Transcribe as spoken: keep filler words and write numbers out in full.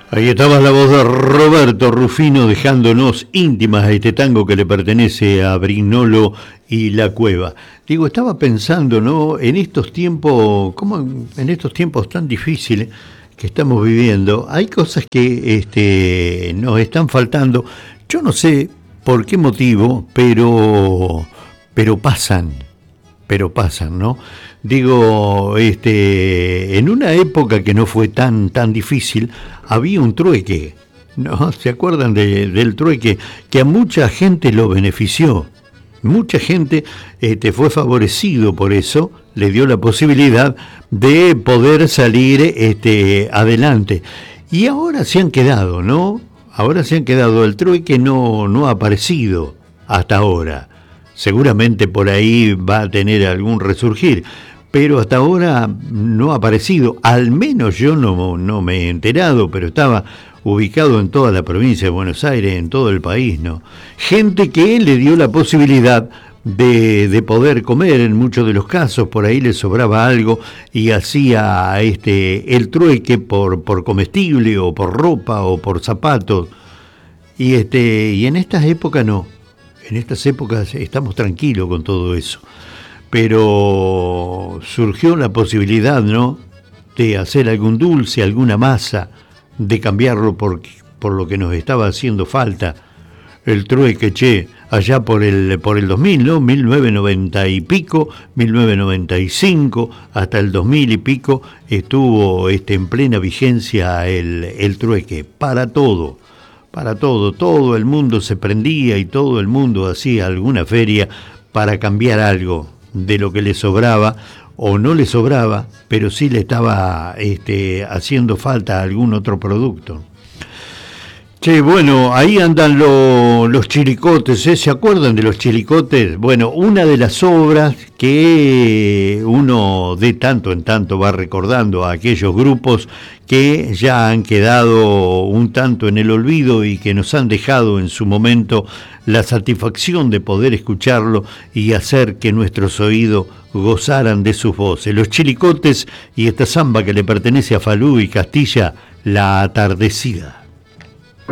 Ahí estaba la voz de Roberto Rufino dejándonos íntimas a este tango que le pertenece a Brignolo y La Cueva. Digo, estaba pensando, ¿no? En estos tiempos, ¿cómo en estos tiempos tan difíciles que estamos viviendo, hay cosas que este, nos están faltando. Yo no sé por qué motivo, pero, pero pasan, pero pasan, ¿no? Digo, este, en una época que no fue tan, tan difícil, había un trueque, ¿no? ¿Se acuerdan de, del trueque? Que a mucha gente lo benefició. Mucha gente este, fue favorecido por eso, le dio la posibilidad de poder salir este, adelante. Y ahora se han quedado, ¿no? Ahora se han quedado, el trueque no, no ha aparecido hasta ahora. Seguramente por ahí va a tener algún resurgir, pero hasta ahora no ha aparecido. Al menos yo no, no me he enterado, pero estaba ubicado en toda la provincia de Buenos Aires, en todo el país, ¿no? Gente que le dio la posibilidad de, de poder comer, en muchos de los casos, por ahí le sobraba algo y hacía este, el trueque por, por comestible o por ropa o por zapatos. Y, este, y en estas épocas no. En estas épocas estamos tranquilos con todo eso, pero surgió la posibilidad, ¿no?, de hacer algún dulce, alguna masa, de cambiarlo por, por lo que nos estaba haciendo falta. El trueque, che, allá por el, por el dos mil, ¿no?, mil novecientos noventa y pico, mil novecientos noventa y cinco, hasta el dos mil y pico, estuvo este, en plena vigencia el, el trueque, para todo. Para todo, todo el mundo se prendía y todo el mundo hacía alguna feria para cambiar algo de lo que le sobraba o no le sobraba, pero sí le estaba este, haciendo falta algún otro producto. Che, bueno, ahí andan lo, los chiricotes, ¿eh? ¿Se acuerdan de los chiricotes? Bueno, una de las obras que uno de tanto en tanto va recordando a aquellos grupos que ya han quedado un tanto en el olvido y que nos han dejado en su momento la satisfacción de poder escucharlo y hacer que nuestros oídos gozaran de sus voces. Los chiricotes y esta samba que le pertenece a Falú y Castilla, La Atardecida.